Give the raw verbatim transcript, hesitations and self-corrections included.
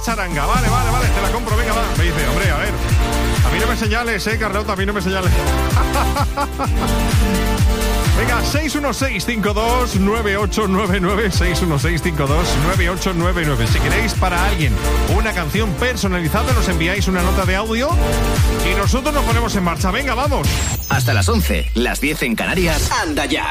charanga. Vale, vale, vale, te la compro, venga, va. Me dice, hombre, a ver, a mí no me señales, eh, Carlota, a mí no me señales. Venga, seis uno seis, cinco dos nueve ocho nueve nueve, seis uno seis, cinco dos nueve ocho nueve nueve. Si queréis para alguien una canción personalizada, nos enviáis una nota de audio y nosotros nos ponemos en marcha. Venga, vamos. Hasta las once, las diez en Canarias. Anda ya.